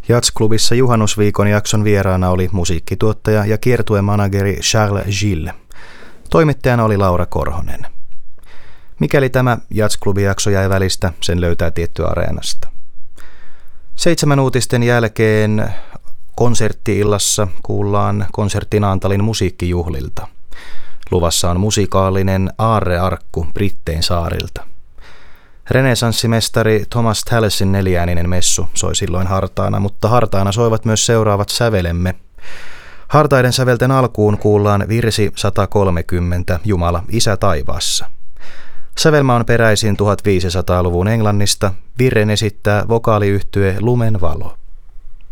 Jazzklubissa juhannusviikon jakson vieraana oli musiikkituottaja ja kiertuemanageri Charles Gilles. Toimittajana oli Laura Korhonen. Mikäli tämä Jazzklubi-jakso jäi välistä, sen löytää Tietty Areenasta. 7 uutisten jälkeen konsertti-illassa kuullaan konsertti Naantalin musiikkijuhlilta. Luvassa on musikaalinen aarrearkku Brittein saarilta. Renesanssimestari Thomas Tallisin 4-ääninen messu soi silloin hartaana, mutta hartaana soivat myös seuraavat sävelemme. Hartaiden sävelten alkuun kuullaan virsi 130 Jumala, Isä taivaassa. Sävelmä on peräisin 1500-luvun Englannista. Virren esittää vokaaliyhtye Lumen Valo.